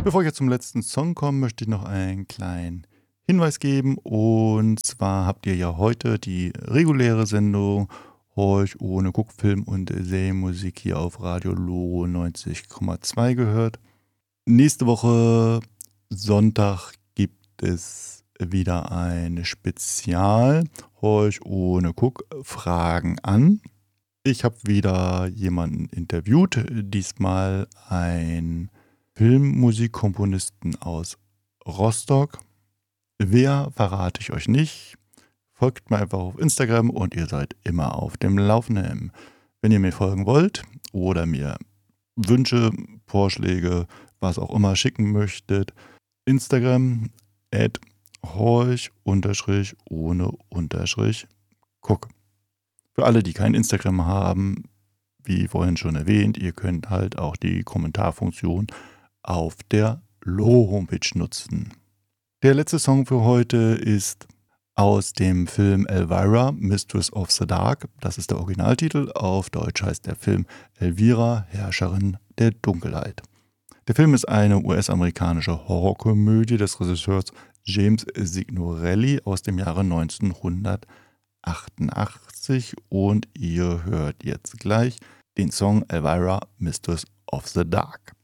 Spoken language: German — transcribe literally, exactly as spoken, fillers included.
Bevor ich jetzt zum letzten Song komme, möchte ich noch einen kleinen Hinweis geben. Und zwar habt ihr ja heute die reguläre Sendung Horch ohne Guckfilm und Serienmusik hier auf Radio Logo neunzig Komma zwei gehört. Nächste Woche Sonntag gibt es wieder ein Spezial Horch ohne Guck Fragen an. Ich habe wieder jemanden interviewt, diesmal ein Filmmusikkomponisten aus Rostock. Wer, verrate ich euch nicht. Folgt mir einfach auf Instagram und ihr seid immer auf dem Laufenden. Wenn ihr mir folgen wollt oder mir Wünsche, Vorschläge, was auch immer schicken möchtet, Instagram at horch unterstrich ohne unterstrich guck. Für alle, die kein Instagram haben, wie vorhin schon erwähnt, ihr könnt halt auch die Kommentarfunktion auf der Logo-Homepage nutzen. Der letzte Song für heute ist aus dem Film Elvira, Mistress of the Dark. Das ist der Originaltitel. Auf Deutsch heißt der Film Elvira, Herrscherin der Dunkelheit. Der Film ist eine U S-amerikanische Horrorkomödie des Regisseurs James Signorelli aus dem Jahre neunzehnhundertachtundachtzig und ihr hört jetzt gleich den Song Elvira, Mistress of the Dark.